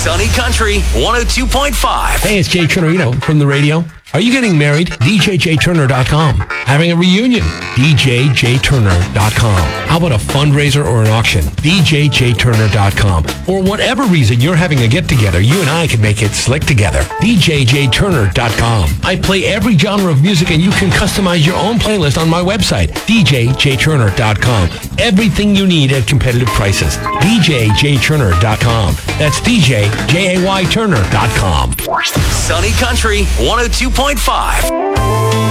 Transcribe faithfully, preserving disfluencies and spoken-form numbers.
Sunny Country one oh two point five. Hey, it's Jay Turner, you know, from the radio. Are you getting married? D J J Turner dot com. Having a reunion? D J J Turner dot com. How about a fundraiser or an auction? D J J Turner dot com. For whatever reason you're having a get-together, you and I can make it slick together. D J J Turner dot com. I play every genre of music and you can customize your own playlist on my website, D J J Turner dot com. Everything you need at competitive prices. D J J Turner dot com. That's D J J A Y Turner dot com. Sunny Country one oh two point five.